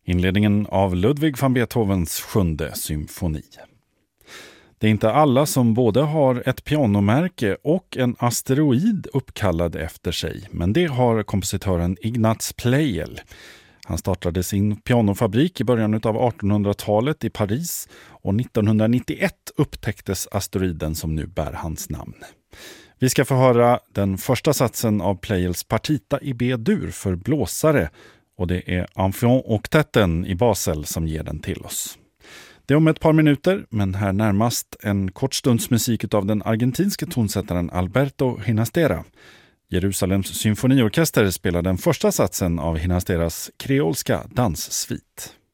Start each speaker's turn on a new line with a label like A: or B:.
A: Inledningen av Ludwig van Beethovens 7:e symfoni. Det är inte alla som både har ett pianomärke och en asteroid uppkallad efter sig, men det har kompositören Ignaz Pleyel. Han startade sin pianofabrik i början av 1800-talet i Paris och 1991 upptäcktes asteroiden som nu bär hans namn. Vi ska få höra den första satsen av Pleyels partita i B-dur för blåsare, och det är Amphion-oktetten i Basel som ger den till oss. Det är om ett par minuter, men här närmast en kort stunds musik av den argentinske tonsättaren Alberto Ginastera. Jerusalems symfoniorkester spelar den första satsen av Ginasteras kreolska danssvit.